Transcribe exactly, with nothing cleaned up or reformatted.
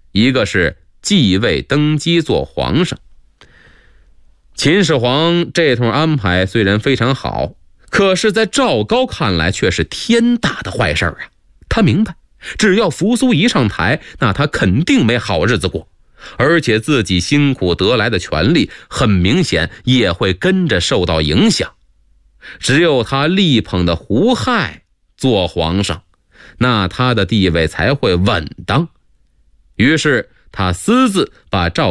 一个是继位登基做皇上。秦始皇这通安排虽然非常好，可是在赵高看来却是天大的坏事啊！他明白，只要扶苏一上台，那他肯定没好日子过，而且自己辛苦得来的权利很明显也会跟着受到影响。只有他力捧的胡亥做皇上，那他的地位才会稳当。于是他私自把赵